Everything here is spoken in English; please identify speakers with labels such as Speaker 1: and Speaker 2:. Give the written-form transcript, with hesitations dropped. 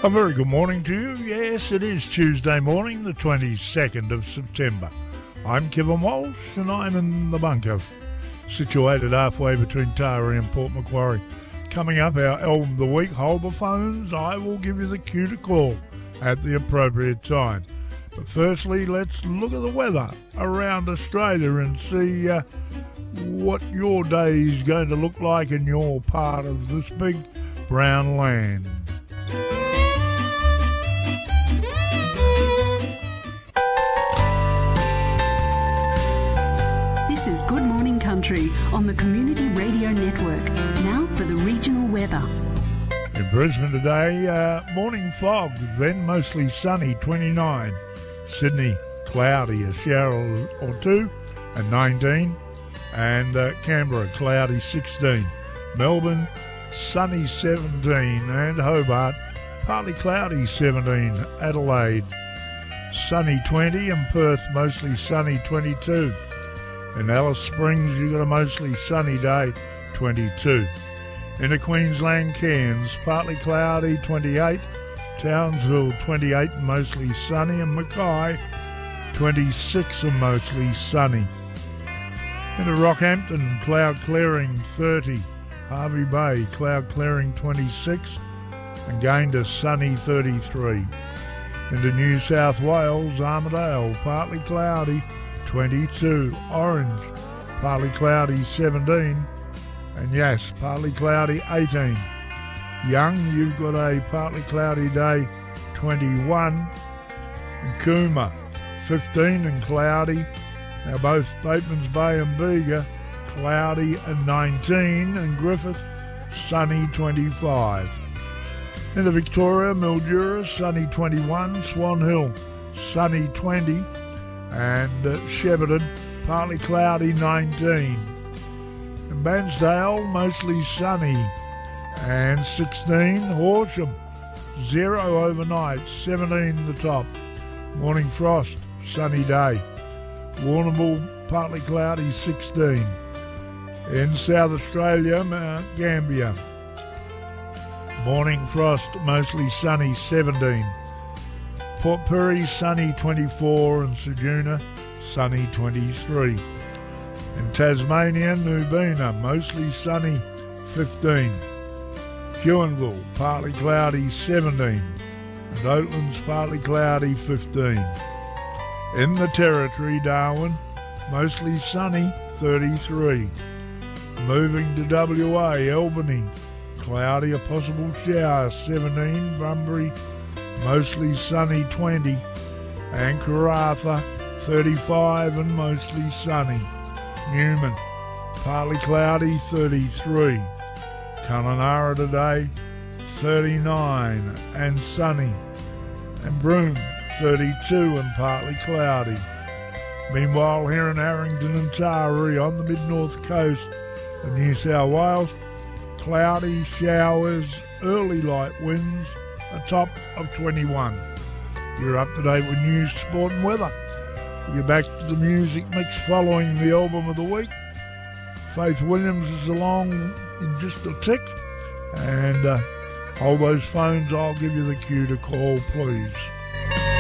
Speaker 1: A very good morning to you. Yes, it is Tuesday morning, the 22nd of September. I'm Kevin Walsh and I'm in the bunker, situated halfway between Taree and Port Macquarie. Coming up, our album of the week, hold the phones. I will give you the cue to call at the appropriate time. But firstly, let's look at the weather around Australia and see what your day is going to look like in your part of this big brown land.
Speaker 2: This is Good Morning Country on the Community Radio Network. Now for the regional weather.
Speaker 1: In Brisbane today, morning fog, then mostly sunny, 29. Sydney, cloudy, a shower or two, and 19. And Canberra, cloudy, 16. Melbourne, sunny, 17. And Hobart, partly cloudy, 17. Adelaide, sunny, 20. And Perth, mostly sunny, 22. In Alice Springs, you've got a mostly sunny day, 22. Into Queensland, Cairns, partly cloudy, 28. Townsville, 28 and mostly sunny. And Mackay, 26 and mostly sunny. Into Rockhampton, cloud clearing, 30. Hervey Bay, cloud clearing, 26. And gained a sunny, 33. Into New South Wales, Armidale, partly cloudy, 22. Orange, partly cloudy, 17. And yes, partly cloudy, 18. Young, you've got a partly cloudy day, 21. And Cooma, 15 and cloudy. Now both Bateman's Bay and Bega, cloudy and 19. And Griffith, sunny, 25. Into Victoria, Mildura, sunny, 21. Swan Hill, sunny, 20. And Shepparton, partly cloudy, 19. And Bansdale, mostly sunny, and 16. Horsham, 0 overnight, 17 the top. Morning frost, sunny day. Warrnambool, partly cloudy, 16. In South Australia, Mount Gambier, morning frost, mostly sunny, 17. Port Pirie, sunny, 24, and Ceduna, sunny, 23. In Tasmania, Nubina, mostly sunny, 15. Huonville, partly cloudy, 17. And Oatlands, partly cloudy, 15. In the Territory, Darwin, mostly sunny, 33. Moving to WA, Albany, cloudy, a possible shower, 17. Bunbury, mostly sunny, 20. And Karratha, 35 and mostly sunny. Newman, partly cloudy, 33. Kununurra today, 39 and sunny. And Broome, 32 and partly cloudy. Meanwhile, here in Harrington and Taree on the mid-north coast of New South Wales, cloudy showers, early light winds, a top of 21. You're up to date with news, sport and weather. We'll get back to the music mix following the album of the week. Faith Williams is along in just a tick. And hold those phones, I'll give you the cue to call, please.